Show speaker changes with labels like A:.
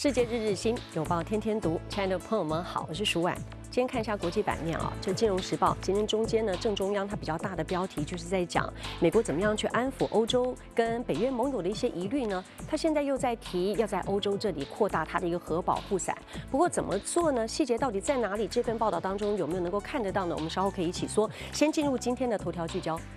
A: 世界日日新，有报天天读。亲爱的朋友们好，我是舒婉。今天看一下国际版面啊，这《金融时报》今天中间呢，正中央它比较大的标题就是在讲美国怎么样去安抚欧洲跟北约盟友的一些疑虑呢？它现在又在提要在欧洲这里扩大它的一个核保护伞，不过怎么做呢？细节到底在哪里？这份报道当中有没有能够看得到呢？我们稍后可以一起说。先进入今天的头条聚焦。